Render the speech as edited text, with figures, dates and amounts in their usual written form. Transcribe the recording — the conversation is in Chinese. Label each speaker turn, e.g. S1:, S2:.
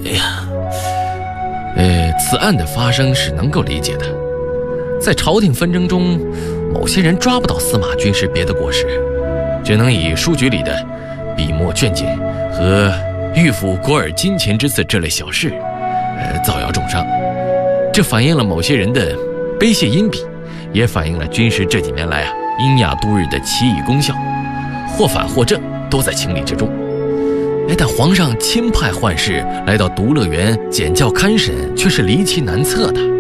S1: 此案的发生是能够理解的。在朝廷纷争中，某些人抓不到司马军师别的过失，只能以书局里的笔墨卷简和御府国尔金钱之赐这类小事造谣重伤。这反映了某些人的卑亵阴鄙，也反映了军师这几年来英亚度日的奇异功效，或反或正都在情理之中。但皇上亲派宦士来到独乐园检校勘审，却是离奇难测的。